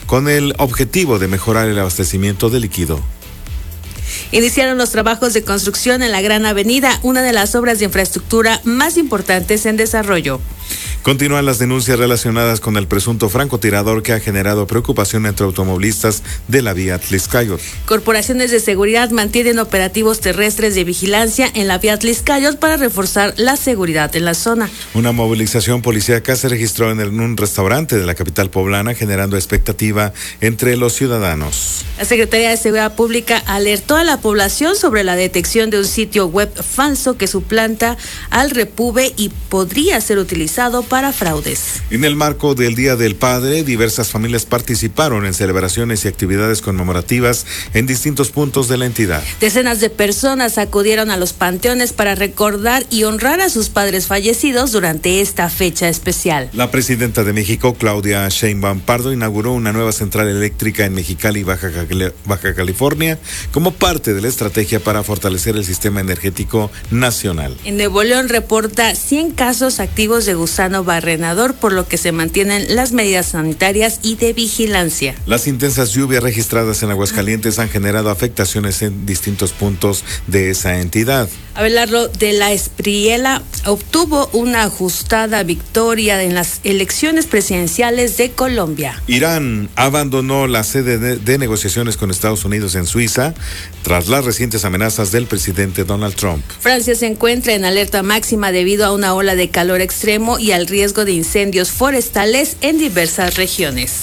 con el objetivo de mejorar el abastecimiento de líquido. Iniciaron los trabajos de construcción en la Gran Avenida, una de las obras de infraestructura más importantes en desarrollo. Continúan las denuncias relacionadas con el presunto francotirador que ha generado preocupación entre automovilistas de la vía Tliscayot. Corporaciones de seguridad mantienen operativos terrestres de vigilancia en la vía Tliscayot para reforzar la seguridad en la zona. Una movilización policíaca se registró en un restaurante de la capital poblana, generando expectativa entre los ciudadanos. La Secretaría de Seguridad Pública alertó a la población sobre la detección de un sitio web falso que suplanta al Repube y podría ser utilizado para fraudes. En el marco del Día del Padre, diversas familias participaron en celebraciones y actividades conmemorativas en distintos puntos de la entidad. Decenas de personas acudieron a los panteones para recordar y honrar a sus padres fallecidos durante esta fecha especial. La presidenta de México, Claudia Sheinbaum Pardo, inauguró una nueva central eléctrica en Mexicali, Baja California, como parte de la estrategia para fortalecer el sistema energético nacional. En Nuevo León reporta 100 casos activos de gusano barrenador, por lo que se mantienen las medidas sanitarias y de vigilancia. Las intensas lluvias registradas en Aguascalientes han generado afectaciones en distintos puntos de esa entidad. Abelardo de la Espriella obtuvo una ajustada victoria en las elecciones presidenciales de Colombia. Irán abandonó la sede de negociaciones con Estados Unidos en Suiza tras las recientes amenazas del presidente Donald Trump. Francia se encuentra en alerta máxima debido a una ola de calor extremo y al riesgo de incendios forestales en diversas regiones.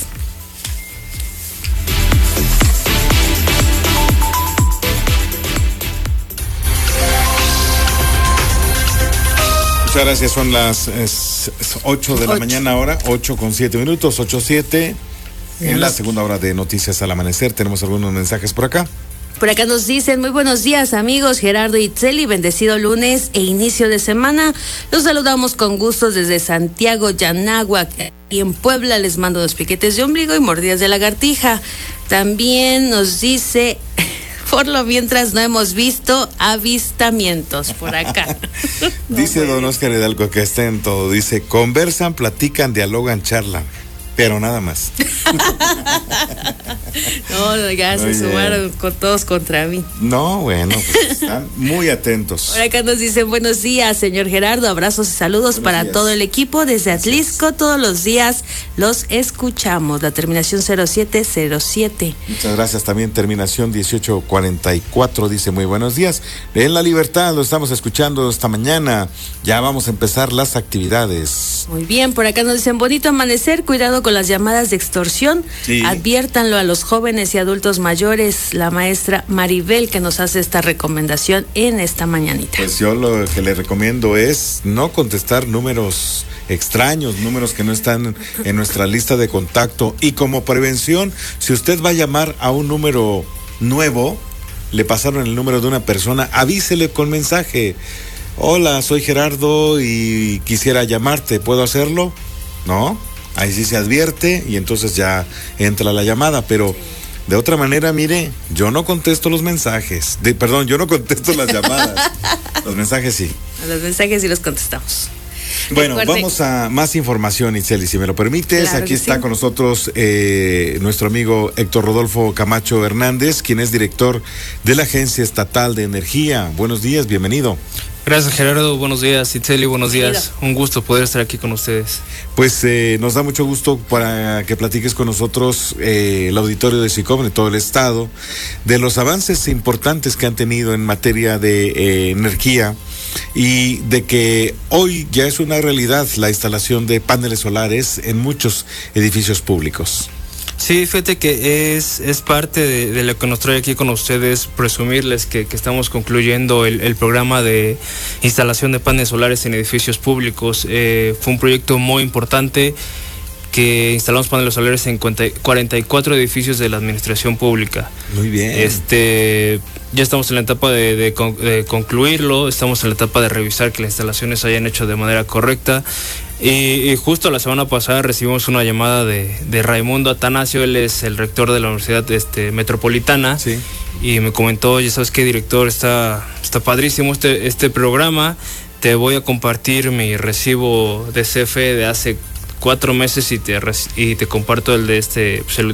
Muchas gracias, son las 8 de la mañana ahora, 8:07, 8:07. En la segunda hora de Noticias al Amanecer tenemos algunos mensajes por acá. Por acá nos dicen, muy buenos días amigos, Gerardo y Itzeli, bendecido lunes e inicio de semana. Los saludamos con gusto desde Santiago, Yanáhuac, y en Puebla les mando dos piquetes de ombligo y mordidas de lagartija. También nos dice, por lo mientras no hemos visto avistamientos por acá. Dice don Oscar Hidalgo que está en todo, dice, conversan, platican, dialogan, charlan. Pero nada más. No, ya se sumaron todos contra mí. No, bueno, pues están muy atentos. Por acá nos dicen, buenos días, señor Gerardo, abrazos y saludos para todo el equipo desde Atlisco, todos los días los escuchamos, la terminación 0707. Muchas gracias, también terminación 1844, dice muy buenos días. En La Libertad lo estamos escuchando esta mañana, ya vamos a empezar las actividades. Muy bien, por acá nos dicen, bonito amanecer, cuidado con las llamadas de extorsión, sí. Adviértanlo a los jóvenes y adultos mayores, la maestra Maribel que nos hace esta recomendación en esta mañanita. Pues yo lo que le recomiendo es no contestar números extraños, números que no están en nuestra lista de contacto, y como prevención, si usted va a llamar a un número nuevo, le pasaron el número de una persona, avísele con mensaje, hola, soy Gerardo y quisiera llamarte, ¿puedo hacerlo? ¿No? Ahí sí se advierte y entonces ya entra la llamada, pero de otra manera, mire, yo no contesto los mensajes, yo no contesto las llamadas, los mensajes sí. Los mensajes sí los contestamos. Bueno, vamos a más información, Itzeli, si me lo permites. Claro, aquí está con nosotros nuestro amigo Héctor Rodolfo Camacho Hernández, quien es director de la Agencia Estatal de Energía. Buenos días, bienvenido. Gracias, Gerardo, buenos días, Itzeli, buenos días. Un gusto poder estar aquí con ustedes. Pues nos da mucho gusto para que platiques con nosotros el auditorio de SICOM de todo el estado, de los avances importantes que han tenido en materia de energía y de que hoy ya es una realidad la instalación de paneles solares en muchos edificios públicos. Sí, fíjate que es parte de lo que nos trae aquí con ustedes, presumirles que estamos concluyendo el programa de instalación de paneles solares en edificios públicos. Fue un proyecto muy importante que instalamos paneles solares en 44 edificios de la administración pública. Muy bien. Ya estamos en la etapa de concluirlo, estamos en la etapa de revisar que las instalaciones se hayan hecho de manera correcta. Y justo la semana pasada recibimos una llamada de Raimundo Atanasio, él es el rector de la Universidad Metropolitana, sí. Y me comentó, ya sabes qué, director, está padrísimo este programa, te voy a compartir mi recibo de CFE de hace 4 meses y te comparto el de